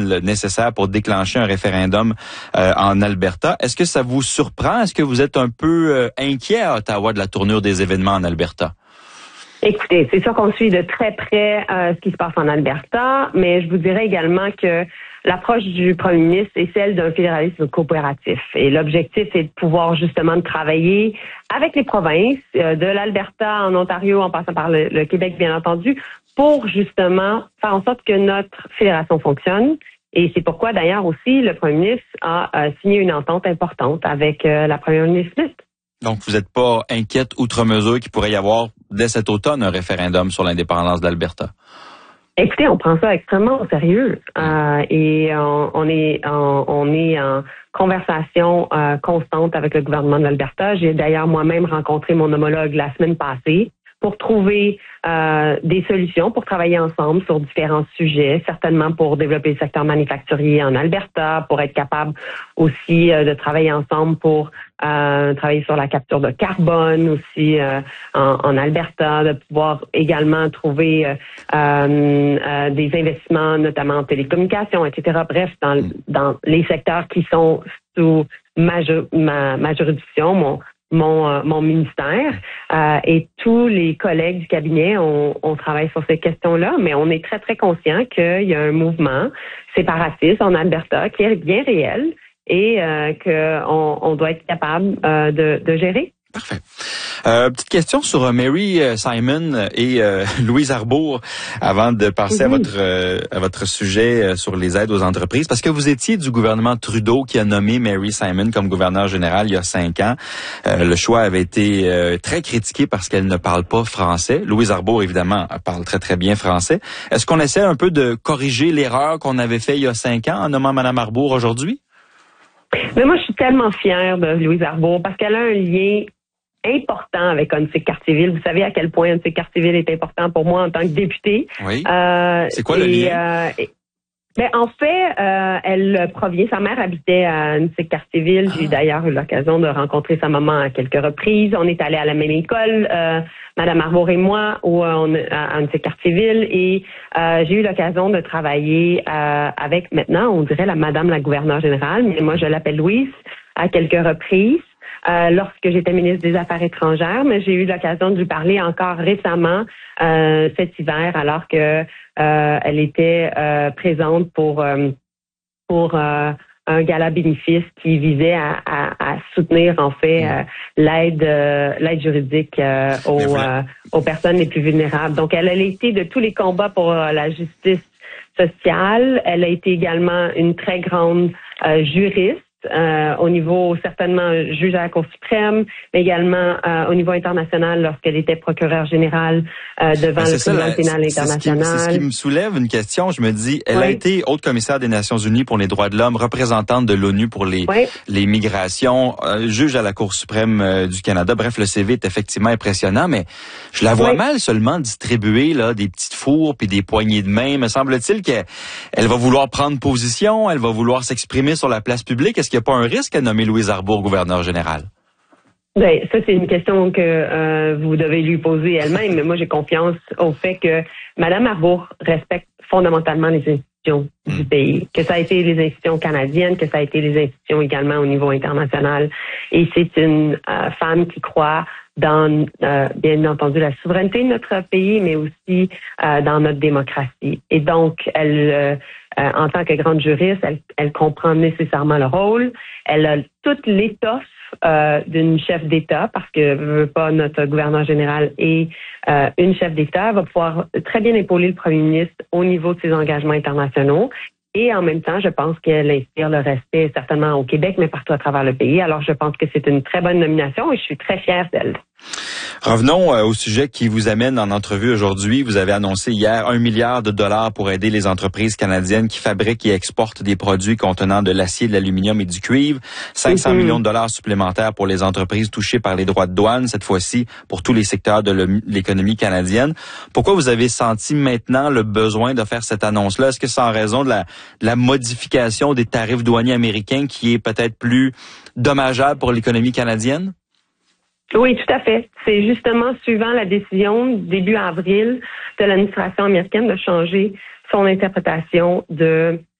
semble nécessaire pour déclencher un référendum en Alberta. Est-ce que ça vous surprend? Est-ce que vous êtes un peu inquiet à Ottawa de la tournure des événements en Alberta? Écoutez, c'est sûr qu'on suit de très près ce qui se passe en Alberta, mais je vous dirais également que l'approche du premier ministre est celle d'un fédéralisme coopératif. Et l'objectif est de pouvoir justement travailler avec les provinces, de l'Alberta en Ontario, en passant par le Québec, bien entendu, pour justement faire en sorte que notre fédération fonctionne. Et c'est pourquoi, d'ailleurs, aussi, le premier ministre a signé une entente importante avec la première ministre. Donc, vous n'êtes pas inquiète outre mesure qu'il pourrait y avoir, dès cet automne, un référendum sur l'indépendance de l'Alberta? Écoutez, on prend ça extrêmement au sérieux et on est en conversation constante avec le gouvernement de l'Alberta. J'ai d'ailleurs moi-même rencontré mon homologue la semaine passée pour trouver des solutions, pour travailler ensemble sur différents sujets, certainement pour développer le secteur manufacturier en Alberta, pour être capable aussi de travailler ensemble pour travailler sur la capture de carbone aussi en Alberta, de pouvoir également trouver des investissements, notamment en télécommunications, etc. Bref, dans les secteurs qui sont sous ma juridiction, mon ministère et tous les collègues du cabinet, on travaille sur ces questions-là, mais on est très, très conscient qu'il y a un mouvement séparatiste en Alberta qui est bien réel et qu'on doit être capable de gérer. Parfait. Petite question sur Mary Simon et Louise Arbour avant de passer à votre sujet sur les aides aux entreprises, parce que vous étiez du gouvernement Trudeau qui a nommé Mary Simon comme gouverneure générale il y a 5 ans. Le choix avait été très critiqué parce qu'elle ne parle pas français. Louise Arbour, évidemment, parle très, très bien français. Est-ce qu'on essaie un peu de corriger l'erreur qu'on avait fait il y a 5 ans en nommant Mme Arbour aujourd'hui? Mais moi, je suis tellement fière de Louise Arbour parce qu'elle a un lien important avec Onsic Cartierville. Vous savez à quel point Onsic Cartierville est important pour moi en tant que députée. Oui. C'est quoi le lien? En fait, elle provient, sa mère habitait à Onsic Cartierville. J'ai d'ailleurs eu l'occasion de rencontrer sa maman à quelques reprises. On est allés à la même école, Madame Arbour et moi, à Onsic Cartierville. Et j'ai eu l'occasion de travailler avec maintenant, on dirait Madame la gouverneure générale, mais moi je l'appelle Louise, à quelques reprises. Lorsque j'étais ministre des Affaires étrangères, mais j'ai eu l'occasion de lui parler encore récemment cet hiver, alors que elle était présente pour un gala bénéfice qui visait à soutenir en fait l'aide juridique aux personnes les plus vulnérables. Donc, elle a été de tous les combats pour la justice sociale. Elle a été également une très grande juriste. Au niveau certainement juge à la Cour suprême, mais également au niveau international lorsqu'elle était procureure générale devant le tribunal pénal international. C'est ce qui me soulève une question. Je me dis, elle a été haute commissaire des Nations Unies pour les droits de l'homme, représentante de l'ONU pour les migrations, juge à la Cour suprême du Canada. Bref, le CV est effectivement impressionnant, mais je la vois mal seulement distribuer là des petites fours puis des poignées de main. Me semble-t-il qu'elle va vouloir prendre position, elle va vouloir s'exprimer sur la place publique. Est-ce qu'il n'y a pas un risque à nommer Louise Arbour gouverneur général? Ben, ça, c'est une question que vous devez lui poser elle-même, mais moi, j'ai confiance au fait que Mme Arbour respecte fondamentalement les institutions du pays, que ça a été les institutions canadiennes, que ça a été les institutions également au niveau international. Et c'est une femme qui croit dans, bien entendu, la souveraineté de notre pays, mais aussi dans notre démocratie. Et donc, elle, en tant que grande juriste, elle comprend nécessairement le rôle. Elle a toute l'étoffe d'une chef d'État, parce que pas notre gouverneur général et une chef d'État va pouvoir très bien épauler le premier ministre au niveau de ses engagements internationaux. Et en même temps, je pense qu'elle inspire le respect certainement au Québec, mais partout à travers le pays. Alors, je pense que c'est une très bonne nomination et je suis très fière d'elle. Revenons au sujet qui vous amène en entrevue aujourd'hui. Vous avez annoncé hier 1 milliard de dollars pour aider les entreprises canadiennes qui fabriquent et exportent des produits contenant de l'acier, de l'aluminium et du cuivre. 500 millions de dollars supplémentaires pour les entreprises touchées par les droits de douane, cette fois-ci pour tous les secteurs de l'économie canadienne. Pourquoi vous avez senti maintenant le besoin de faire cette annonce-là? Est-ce que c'est en raison de la modification des tarifs douaniers américains qui est peut-être plus dommageable pour l'économie canadienne? Oui, tout à fait. C'est justement suivant la décision début avril de l'administration américaine de changer son interprétation de